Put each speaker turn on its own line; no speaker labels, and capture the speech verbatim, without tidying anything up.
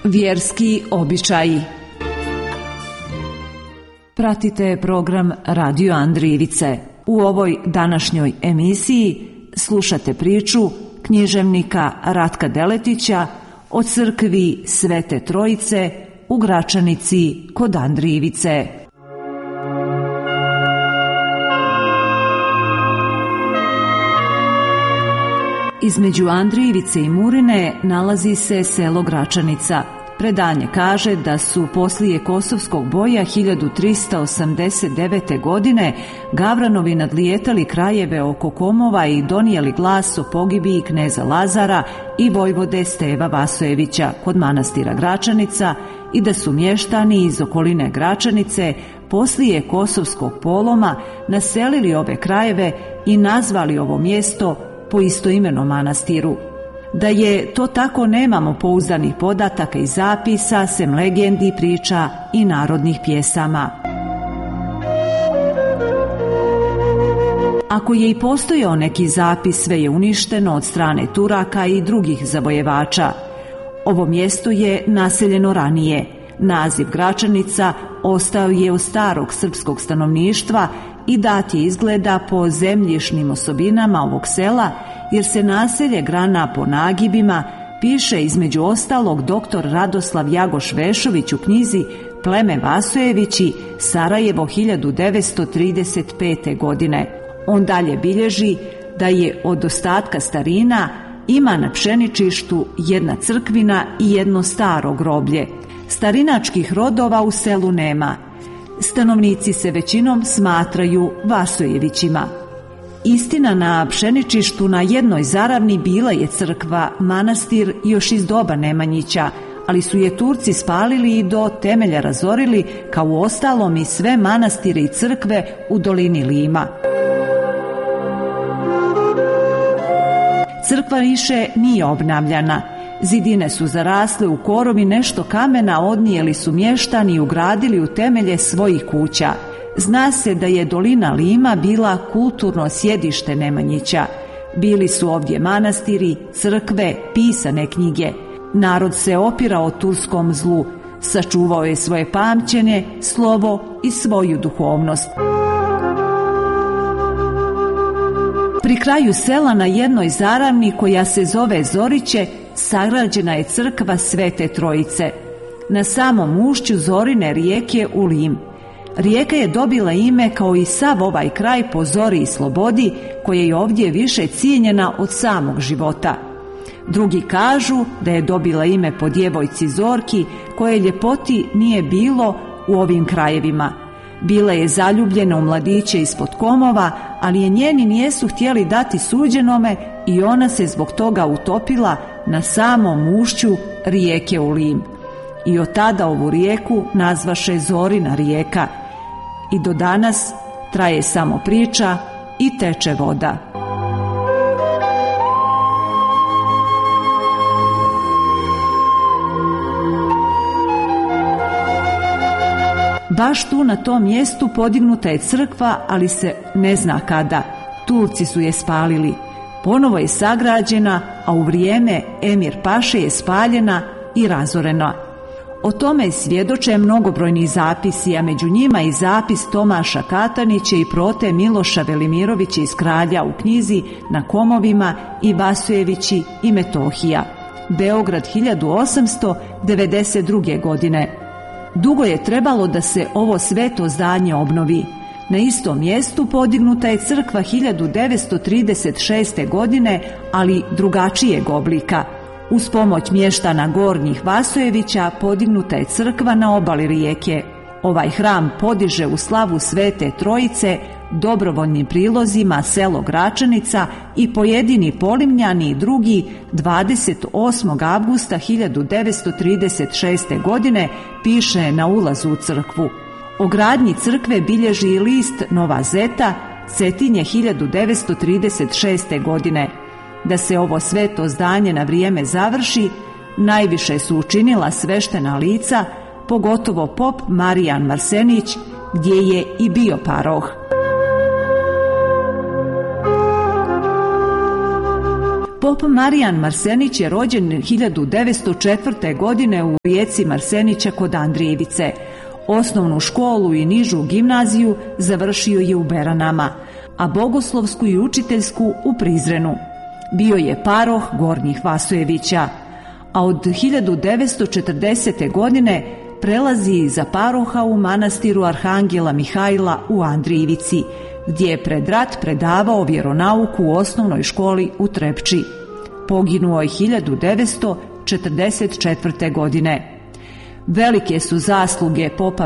Vjerski običaji. Pratite program Radio Andrijevice. U ovoj današnjoj emisiji slušate priču književnika Ratka Deletića o crkvi Svete Trojice u Gračanici kod Andrijevice. Između Andrijevice i Murine nalazi se selo Gračanica. Predanje kaže da su poslije Kosovskog boja hiljadu trista osamdeset devete. godine Gavranovi nadlijetali krajeve oko Komova i donijeli glas o pogibiji kneza Lazara i vojvode Steva Vasojevića kod manastira Gračanica i da su mještani iz okoline Gračanice poslije Kosovskog poloma naselili ove krajeve i nazvali ovo mjesto po istoimenom manastiru. Da je to tako nemamo pouzdanih podataka i zapisa, sem legendi, priča i narodnih pjesama. Ako je i postojao neki zapis, sve je uništeno od strane Turaka i drugih zavojevača. Ovo mjesto je naseljeno ranije. Naziv Gračanica ostao je od starog srpskog stanovništva i dat je izgleda po zemljišnim osobinama ovog sela, jer se naselje grana po nagibima, piše između ostalog doktor Radoslav Jagoš Vešović u knjizi Pleme Vasojevići, Sarajevo hiljadu devetsto trideset pete. godine. On dalje bilježi da je od ostatka starina ima na pšeničištu jedna crkvina i jedno staro groblje. Starinačkih rodova u selu nema. Stanovnici se većinom smatraju Vasojevićima. Istina, na pšeničištu na jednoj zaravni bila je crkva, manastir još iz doba Nemanjića, ali su je Turci spalili i do temelja razorili, kao u ostalom i sve manastire i crkve u dolini Lima. Crkva više nije obnavljana. Zidine su zarasle u korov i nešto kamena odnijeli su mještani i ugradili u temelje svojih kuća. Zna se da je dolina Lima bila kulturno sjedište Nemanjića. Bili su ovdje manastiri, crkve, pisane knjige. Narod se opirao turskom zlu, sačuvao je svoje pamćenje, slovo i svoju duhovnost. Pri kraju sela na jednoj zaravni koja se zove Zoriće sagrađena je crkva Svete Trojice. Na samom ušću Zorine rijeke u Lim. Rijeka je dobila ime kao i sav ovaj kraj po zori i slobodi, koja je ovdje više cijenjena od samog života. Drugi kažu da je dobila ime po djevojci Zorki, koje ljepoti nije bilo u ovim krajevima. Bila je zaljubljena u mladiće ispod Komova, ali je njeni nijesu htjeli dati suđenome i ona se zbog toga utopila na samom ušću rijeke u Lim. I od tada ovu rijeku nazvaše Zorina rijeka. I do danas traje samo priča i teče voda. Baš tu na tom mjestu podignuta je crkva, ali se ne zna kada. Turci su je spalili. Ponovo je sagrađena, a u vrijeme Emir Paše je spaljena i razorena. O tome svjedoče mnogobrojni zapisi, a među njima i zapis Tomaša Katanića i Prote Miloša Velimirovića iz Kralja u knjizi Na Komovima i Vasojevići i Metohija. Beograd hiljadu osamsto devedeset druge. godine. Dugo je trebalo da se ovo sveto zdanje obnovi. Na istom mjestu podignuta je crkva hiljadu devetsto trideset šeste. godine, ali drugačijeg oblika. Uz pomoć mještana Gornjih Vasojevića podignuta je crkva na obali rijeke. Ovaj hram podiže u slavu Svete Trojice dobrovoljnim prilozima selo Gračanica i pojedini Polimljani i drugi dvadeset osmog avgusta hiljadu devetsto trideset šeste. godine piše na ulazu u crkvu. O gradnji crkve bilježi i list Nova Zeta, Cetinje hiljadu devetsto trideset šeste. godine. Da se ovo sveto zdanje na vrijeme završi, najviše su učinila sveštena lica, pogotovo pop Marijan Marsenić, gdje je i bio paroh. Pop Pop Marijan Marsenić je rođen hiljadu devetsto četvrte. godine u Rijeci Marsenića kod Andrijevice. Osnovnu školu i nižu gimnaziju završio je u Beranama, a bogoslovsku i učiteljsku u Prizrenu. Bio je paroh Gornjih Vasojevića, a od hiljadu devetsto četrdesete. godine prelazi za paroha u manastiru Arhangela Mihajla u Andrijevici, gdje je pred rat predavao vjeronauku u osnovnoj školi u Trepči. Poginuo je hiljadu devetsto četrdeset četvrte. godine. Velike su zasluge popa